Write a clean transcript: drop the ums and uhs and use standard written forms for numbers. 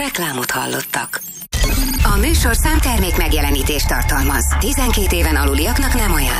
Reklámot hallottak. A műsor számtermék megjelenítést tartalmaz. 12 éven aluliaknak nem ajánlott.